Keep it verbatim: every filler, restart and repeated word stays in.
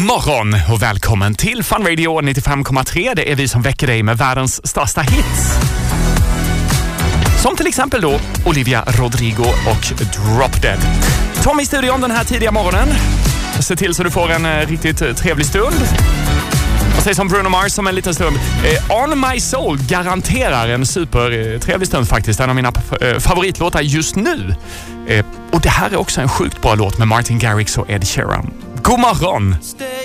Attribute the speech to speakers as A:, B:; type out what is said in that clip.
A: morgon och välkommen till Fun Radio nittiofem komma tre. Det är vi som väcker dig med världens största hits. Som till exempel då Olivia Rodrigo och Drop Dead. Tom i studion den här tidiga morgonen. Se till så du får en eh, riktigt trevlig stund. Och säg som Bruno Mars som en liten stund. Eh, On My Soul garanterar en supertrevlig stund faktiskt. En av mina eh, favoritlåtar just nu. Eh, och det här är också en sjukt bra låt med Martin Garrix och Ed Sheeran. God morgon!